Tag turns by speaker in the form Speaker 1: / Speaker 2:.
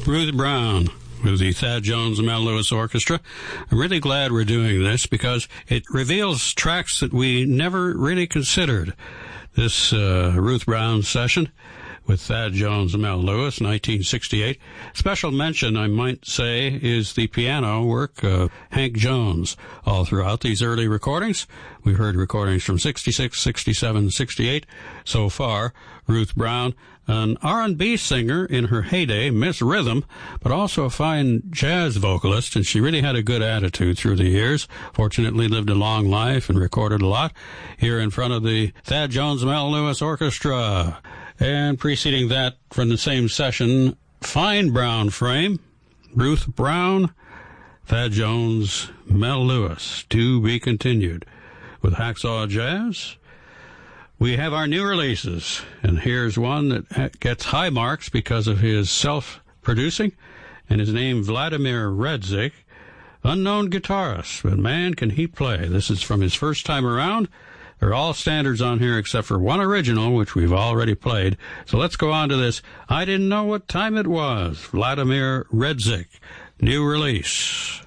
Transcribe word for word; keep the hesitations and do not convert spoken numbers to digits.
Speaker 1: Ruth Brown with the Thad Jones and Mel Lewis Orchestra. I'm really glad we're doing this because it reveals tracks that we never really considered. This uh, Ruth Brown session with Thad Jones and Mel Lewis, nineteen sixty-eight. Special mention, I might say, is the piano work of Hank Jones all throughout these early recordings. We've heard recordings from sixty-six, sixty-seven, sixty-eight so far. Ruth Brown, an R and B singer in her heyday, Miss Rhythm, but also a fine jazz vocalist, and she really had a good attitude through the years. Fortunately lived a long life and recorded a lot here in front of the Thad Jones and Mel Lewis Orchestra. And preceding that, from the same session, fine brown frame, Ruth Brown, Thad Jones, Mel Lewis, to be continued. With Hacksaw Jazz, we have our new releases, and here's one that gets high marks because of his self-producing, and his name Vladimir Redzik, unknown guitarist, but man, can he play. This is from his first time around. They're all standards on here except for one original, which we've already played. So let's go on to this. I Didn't Know What Time It Was, Vladimir Redzik, new release.